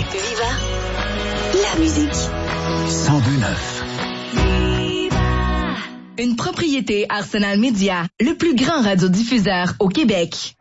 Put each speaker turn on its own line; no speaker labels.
Viva la musique.
102.9.
Une propriété Arsenal Média, le plus grand radiodiffuseur au Québec.